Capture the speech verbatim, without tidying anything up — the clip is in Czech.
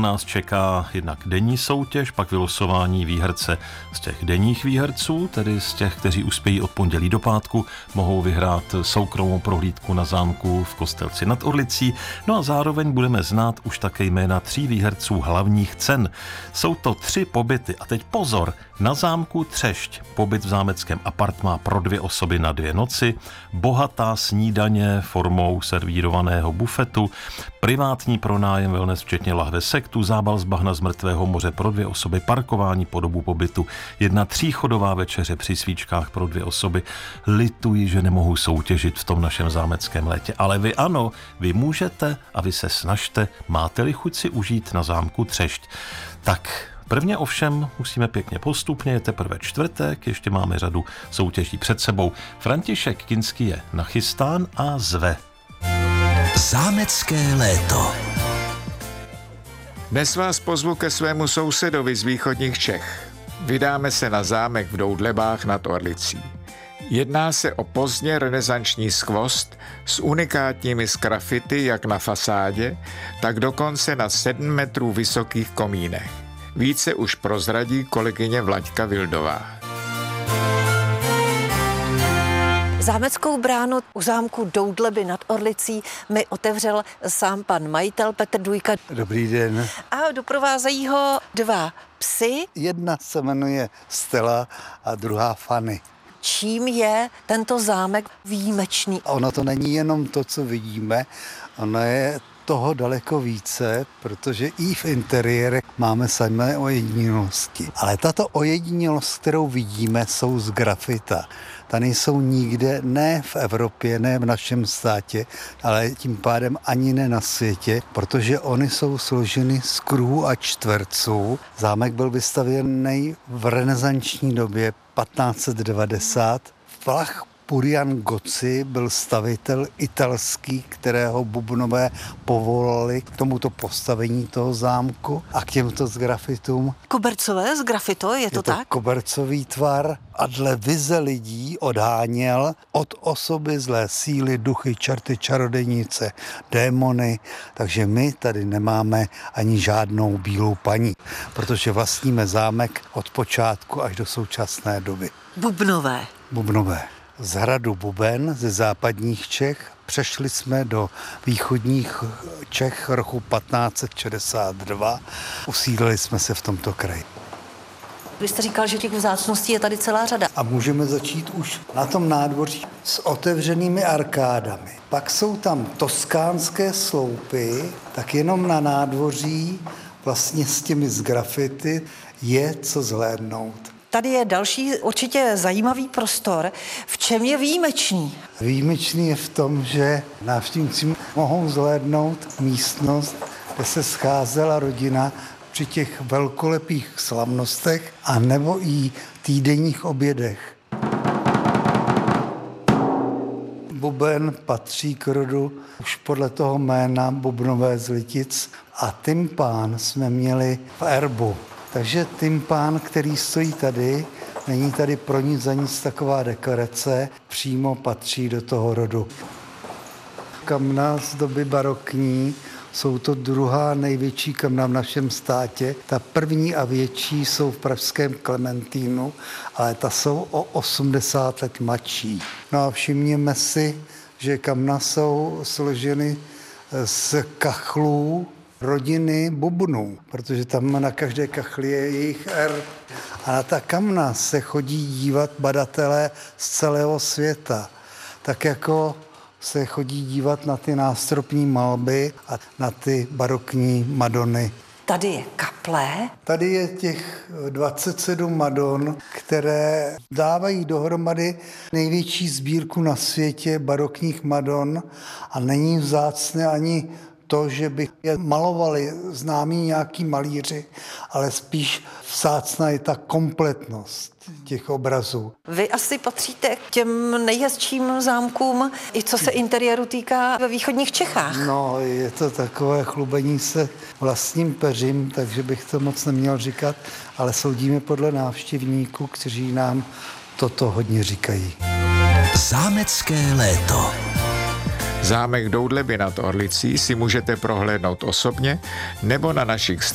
nás čeká jednak denní soutěž, pak vylosování výherce z těch denních výherců, tedy z těch, kteří uspějí od pondělí do pátku, mohou vyhrát soukromou prohlídku na zámku v Kostelci nad Orlicí. No a zároveň budeme znát už také jména tří výherců hlavních cen. Jsou to tři pobyty a teď pozor, na zámku Třešť, pobyt v zámeckém apartmá pro dvě osoby na dvě noci, bohatá snídaně formou servírovaného bufetu, privátní pronájem wellness včetně lahve sektu, zábal z bahna z mrtvého moře pro dvě osoby, parkování po dobu pobytu, jedna tříchodová večeře při svíčkách pro dvě osoby. Lituji, že nemohu soutěžit v tom našem zámeckém létě, ale vy ano, vy můžete a vy se snažte, máte-li chuť si užít na zámku Třešť. Tak prvně ovšem musíme pěkně postupně, je teprve čtvrtek, ještě máme řadu soutěží před sebou. František Kinský je nachystán a zve. Zámecké léto. Dnes vás pozvu ke svému sousedovi z východních Čech. Vydáme se na zámek v Doudlebách nad Orlicí. Jedná se o pozdně renesanční skvost s unikátními sgrafity jak na fasádě, tak dokonce na sedm metrů vysokých komínech. Více už prozradí kolegyně Vlaďka Vildová. Zámeckou bránu u zámku Doudleby nad Orlicí mi otevřel sám pan majitel Petr Dujka. Dobrý den. A doprovázejí ho dva psy. Jedna se jmenuje Stella a druhá Fanny. Čím je tento zámek výjimečný? Ono to není jenom to, co vidíme, ono je toho daleko více, protože i v interiérech máme samé ojedinělosti. Ale tato ojedinělost, kterou vidíme, jsou z grafita. Ta nejsou nikde, ne v Evropě, ne v našem státě, ale tím pádem ani ne na světě, protože oni jsou složeny z kruhů a čtverců. Zámek byl vystavěný v renesanční době patnáct set devadesát. Vlach Purian Gozzi byl stavitel italský, kterého Bubnové povolali k tomuto postavení toho zámku a k těmto grafitům. Kobercové z grafito, je to, je to tak? Kobercový tvar a dle vize lidí odháněl od osoby zlé síly, duchy, čerty, čarodějnice, démony, takže my tady nemáme ani žádnou bílou paní, protože vlastníme zámek od počátku až do současné doby. Bubnové. Bubnové. Z hradu Buben ze západních Čech přešli jsme do východních Čech roku patnáct set šedesát dva. Usídlili jsme se v tomto kraji. Vy jste říkal, že těch vzácností je tady celá řada. A můžeme začít už na tom nádvoří s otevřenými arkádami. Pak jsou tam toskánské sloupy, tak jenom na nádvoří vlastně s těmi z grafity je co zhlédnout. Tady je další určitě zajímavý prostor. V čem je výjimečný? Výjimečný je v tom, že návštěvníci mohou zhlédnout místnost, kde se scházela rodina při těch velkolepých slavnostech a nebo i týdenních obědech. Buben patří k rodu už podle toho jména Bubnové z Litic a tympán jsme měli v erbu. Takže tympán, který stojí tady, není tady pro nic za nic taková dekorace, přímo patří do toho rodu. Kamna z doby barokní, jsou to druhá největší kamna v našem státě. Ta první a větší jsou v pražském Klementínu, ale ta jsou o osmdesát let mladší. No a všimněme si, že kamna jsou složeny z kachlů rodiny Bubnů, protože tam na každé kachli je jejich R. A na ta kamna se chodí dívat badatelé z celého světa. Tak jako se chodí dívat na ty nástropní malby a na ty barokní madony. Tady je kaple. Tady je těch dvacet sedm madon, které dávají dohromady největší sbírku na světě barokních madon a není vzácné ani to, že by je malovali známí nějaký malíři, ale spíš vzácná je ta kompletnost těch obrazů. Vy asi patříte k těm nejhezčím zámkům, i co se interiéru týká ve východních Čechách. No, je to takové chlubení se vlastním peřím, takže bych to moc neměl říkat, ale soudíme podle návštěvníků, kteří nám toto hodně říkají. Zámecké léto. Zámek Doudleby nad Orlicí si můžete prohlédnout osobně nebo na našich